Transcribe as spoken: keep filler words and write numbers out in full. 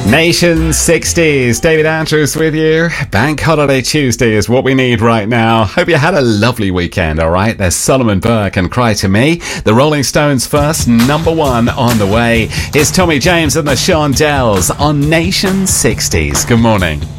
Nation sixties, David Andrews with you. Bank Holiday Tuesday is what we need right now. Hope you had a lovely weekend, alright? There's Solomon Burke and Cry to Me. The Rolling Stones first, number one on the way. Here's Tommy James and the Shondells on Nation sixties. Good morning.